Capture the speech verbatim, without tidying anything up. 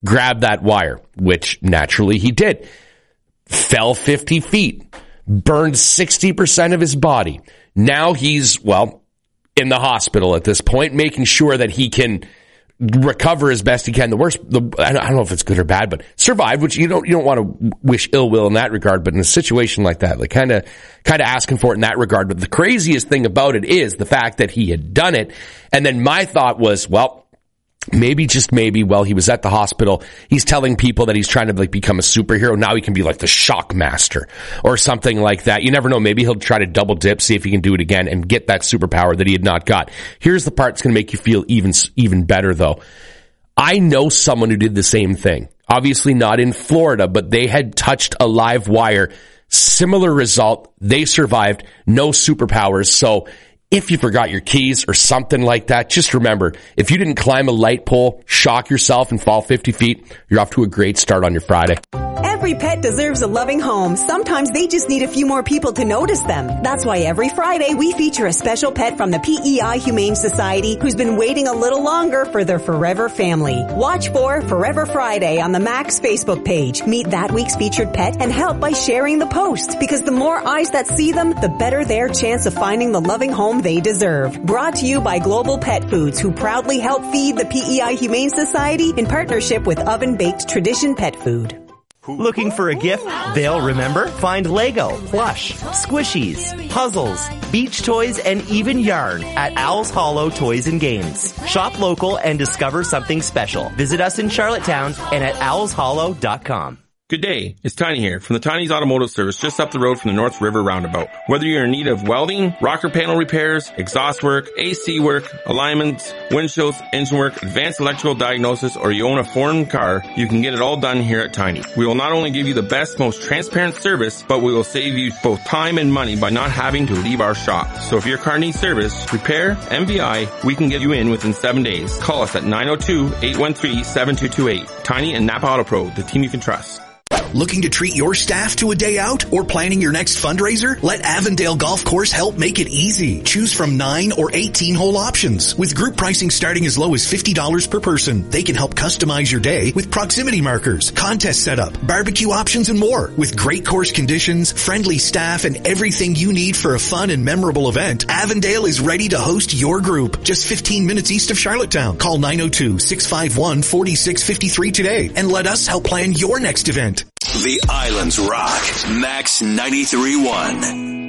grab that wire, which naturally he did. Fell fifty feet, burned sixty percent of his body. Now he's, well, in the hospital at this point, making sure that he can recover as best he can. The worst, the, I don't know if it's good or bad, but survive, which you don't, you don't want to wish ill will in that regard, but in a situation like that, like kind of, kind of asking for it in that regard. But the craziest thing about it is the fact that he had done it. And then my thought was, well, maybe, just maybe, while he was at the hospital, he's telling people that he's trying to like become a superhero. Now he can be like the shock master or something like that. You never know. Maybe he'll try to double dip, see if he can do it again and get that superpower that he had not got. Here's the part that's going to make you feel even, even better though. I know someone who did the same thing. Obviously not in Florida, but they had touched a live wire. Similar result. They survived. No superpowers. So if you forgot your keys or something like that, just remember, if you didn't climb a light pole, shock yourself and fall fifty feet, you're off to a great start on your Friday. Every pet deserves a loving home. Sometimes they just need a few more people to notice them. That's why every Friday we feature a special pet from the P E I Humane Society who's been waiting a little longer for their forever family. Watch for Forever Friday on the Max Facebook page. Meet that week's featured pet and help by sharing the post, because the more eyes that see them, the better their chance of finding the loving home they deserve. Brought to you by Global Pet Foods, who proudly help feed the P E I Humane Society in partnership with Oven Baked Tradition Pet Food. Looking for a gift they'll remember? Find Lego, plush, squishies, puzzles, beach toys, and even yarn at Owl's Hollow Toys and Games. Shop local and discover something special. Visit us in Charlottetown and at owls hollow dot com. Good day, it's Tiny here from the Tiny's Automotive Service just up the road from the North River Roundabout. Whether you're in need of welding, rocker panel repairs, exhaust work, A C work, alignments, windshields, engine work, advanced electrical diagnosis, or you own a foreign car, you can get it all done here at Tiny. We will not only give you the best, most transparent service, but we will save you both time and money by not having to leave our shop. So if your car needs service, repair, M V I, we can get you in within seven days. Call us at nine oh two, eight one three, seven two two eight. Tiny and Napa Auto Pro, the team you can trust. Looking to treat your staff to a day out or planning your next fundraiser? Let Avondale Golf Course help make it easy. Choose from nine or eighteen hole options. With group pricing starting as low as fifty dollars per person, they can help customize your day with proximity markers, contest setup, barbecue options, and more. With great course conditions, friendly staff, and everything you need for a fun and memorable event, Avondale is ready to host your group. Just fifteen minutes east of Charlottetown. Call nine oh two, six five one, four six five three today and let us help plan your next event. The Islands Rock, Max ninety-three point one.